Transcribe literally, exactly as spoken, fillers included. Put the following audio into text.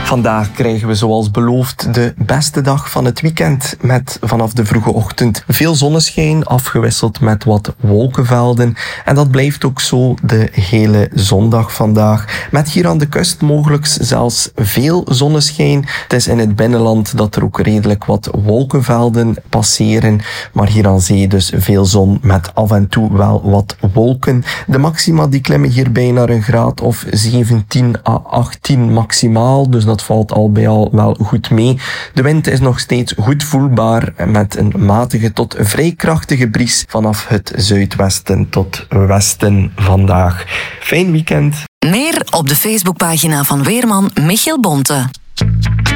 Vandaag krijgen we zoals beloofd de beste dag van het weekend met vanaf de vroege ochtend veel zonneschijn afgewisseld met wat wolkenvelden. En dat blijft ook zo de hele zondag vandaag. Met hier aan de kust mogelijk zelfs veel zonneschijn. Het is in het binnenland dat er ook redelijk wat wolkenvelden passeren. Maar hier aan zee dus veel zon met af en toe wel wat wolken. De maxima die klimmen hierbij naar een graad of zeventien à achttien maximaal. Dus dat valt al bij al wel goed mee. De wind is nog steeds goed voelbaar met een matige tot vrij krachtige bries vanaf het zuidwesten tot westen vandaag. Fijn weekend. Meer op de Facebookpagina van weerman Michiel Bonte.